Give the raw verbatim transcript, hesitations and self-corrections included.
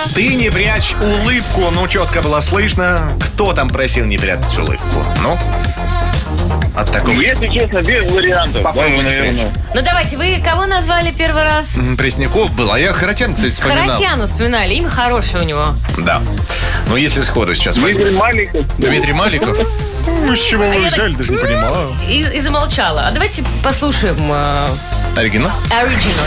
Ты не прячь улыбку. Ну, четко было слышно. Кто там просил не прятать улыбку? Ну? От такого... Если честно, без вариантов. Попробуй спрячь. Ну, давайте, вы кого назвали первый раз? М, Пресняков был, а я Харатьян, кстати, вспоминал. Харатьяну вспоминали. Имя хорошее у него. Да. Ну, если сходу сейчас Дмитрий возьмете. Маликов. Дмитрий Маликов? Ну, с чего А вы я взяли, так, даже не понимаю. И, и замолчала. А давайте послушаем э, Оригинал? оригинал.